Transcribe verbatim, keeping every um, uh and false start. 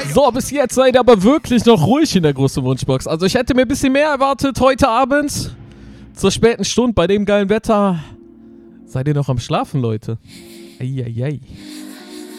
So, bis jetzt seid ihr aber wirklich noch ruhig in der großen Wunschbox. Also ich hätte mir ein bisschen mehr erwartet heute Abend. Zur späten Stunde bei dem geilen Wetter. Seid ihr noch am Schlafen, Leute? Eieiei.